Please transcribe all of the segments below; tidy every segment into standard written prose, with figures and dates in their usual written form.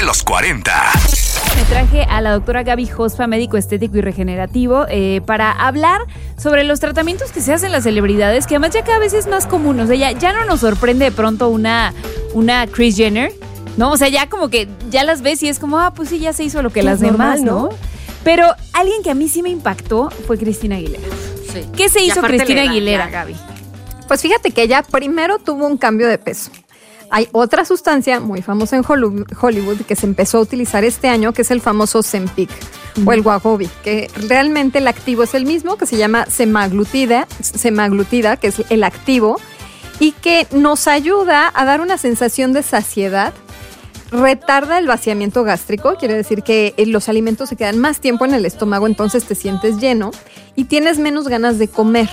los 40. Me traje a la doctora Gaby Hospa, médico estético y regenerativo, para hablar sobre los tratamientos que se hacen las celebridades, que además ya cada vez es más común. O sea, ya no nos sorprende de pronto una Kris Jenner, ¿no? O sea, ya como que ya las ves y es como, pues sí, ya se hizo lo que las demás, ¿no? Pero alguien que a mí sí me impactó fue Cristina Aguilera. Sí. ¿Qué se hizo Cristina Aguilera, Gaby? Pues fíjate que ella primero tuvo un cambio de peso. Hay otra sustancia muy famosa en Hollywood que se empezó a utilizar este año, que es el famoso Ozempic o el Wegovy, que realmente el activo es el mismo, que se llama semaglutida, que es el activo, y que nos ayuda a dar una sensación de saciedad, retarda el vaciamiento gástrico, quiere decir que los alimentos se quedan más tiempo en el estómago, entonces te sientes lleno y tienes menos ganas de comer.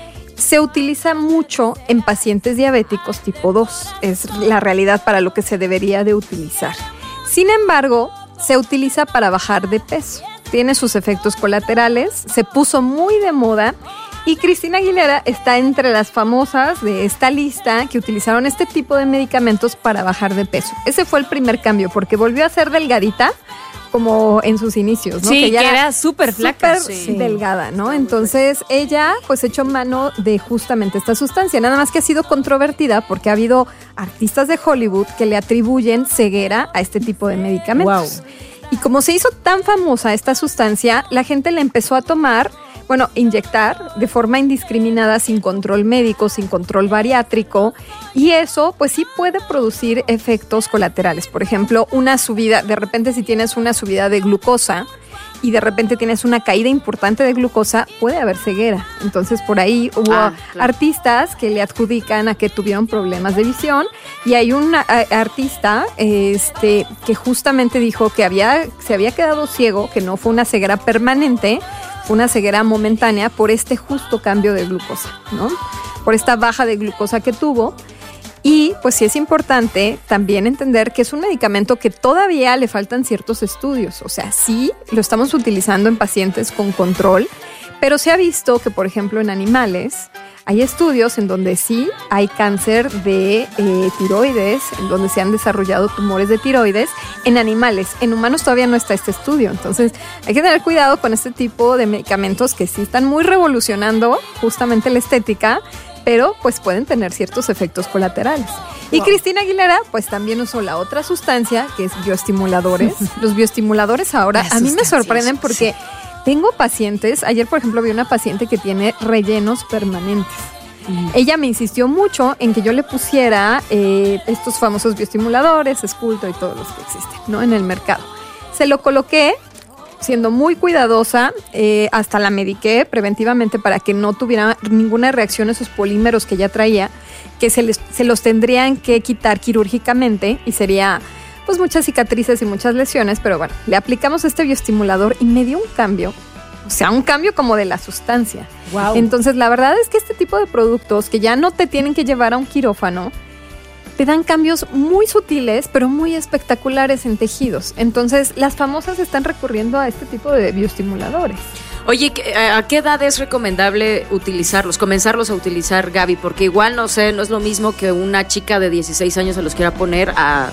Se utiliza mucho en pacientes diabéticos tipo 2, es la realidad para lo que se debería de utilizar. Sin embargo, se utiliza para bajar de peso, tiene sus efectos colaterales, se puso muy de moda y Cristina Aguilera está entre las famosas de esta lista que utilizaron este tipo de medicamentos para bajar de peso. Ese fue el primer cambio, porque volvió a ser delgadita, como en sus inicios, ¿no? Sí, que era súper flaca. Súper delgada, ¿no? Entonces ella pues echó mano de justamente esta sustancia, nada más que ha sido controvertida porque ha habido artistas de Hollywood que le atribuyen ceguera a este tipo de medicamentos. Wow. Y como se hizo tan famosa esta sustancia, la gente la empezó a tomar, inyectar de forma indiscriminada, sin control médico, sin control bariátrico, y eso pues sí puede producir efectos colaterales. Por ejemplo, una subida, de repente si tienes una subida de glucosa y de repente tienes una caída importante de glucosa, puede haber ceguera. Entonces por ahí hubo artistas que le adjudican a que tuvieron problemas de visión, y hay un artista que justamente dijo que se había quedado ciego, que no fue una ceguera permanente, fue una ceguera momentánea por este justo cambio de glucosa, ¿no? Por esta baja de glucosa que tuvo. Y pues sí es importante también entender que es un medicamento que todavía le faltan ciertos estudios. O sea, sí lo estamos utilizando en pacientes con control, pero se ha visto que, por ejemplo, en animales hay estudios en donde sí hay cáncer de tiroides, en donde se han desarrollado tumores de tiroides en animales. En humanos todavía no está este estudio. Entonces hay que tener cuidado con este tipo de medicamentos que sí están muy revolucionando justamente la estética, pero pues pueden tener ciertos efectos colaterales. Wow. Y Cristina Aguilera pues también usó la otra sustancia, que es bioestimuladores. Los bioestimuladores ahora a mí me sorprenden porque tengo pacientes, ayer por ejemplo vi una paciente que tiene rellenos permanentes. Ella me insistió mucho en que yo le pusiera estos famosos bioestimuladores, Sculptra y todos los que existen, ¿no? En el mercado. Se lo coloqué, siendo muy cuidadosa, hasta la mediqué preventivamente para que no tuviera ninguna reacción a esos polímeros que ella traía, que se los tendrían que quitar quirúrgicamente y sería pues muchas cicatrices y muchas lesiones, pero bueno, le aplicamos este bioestimulador y me dio un cambio, o sea, un cambio como de la sustancia. Wow. Entonces la verdad es que este tipo de productos que ya no te tienen que llevar a un quirófano, te dan cambios muy sutiles, pero muy espectaculares en tejidos. Entonces, las famosas están recurriendo a este tipo de bioestimuladores. Oye, ¿a qué edad es recomendable comenzarlos a utilizar, Gaby? Porque igual, no sé, no es lo mismo que una chica de 16 años se los quiera poner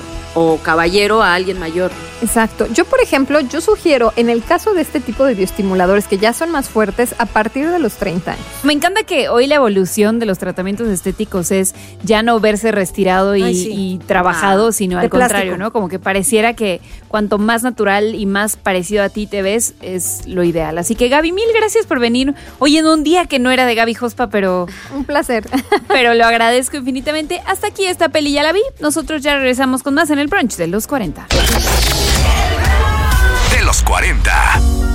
o caballero a alguien mayor. Exacto. Yo, por ejemplo, sugiero, en el caso de este tipo de bioestimuladores que ya son más fuertes, a partir de los 30 años. Me encanta que hoy la evolución de los tratamientos estéticos es ya no verse retirado y trabajado, sino al contrario, ¿no? Como que pareciera que cuanto más natural y más parecido a ti te ves, es lo ideal. Así que, Gaby, mil gracias por venir hoy en un día que no era de Gaby Hospa, pero... Un placer. Pero lo agradezco infinitamente. Hasta aquí esta peli ya la vi. Nosotros ya regresamos con más en el brunch de los 40. De los 40.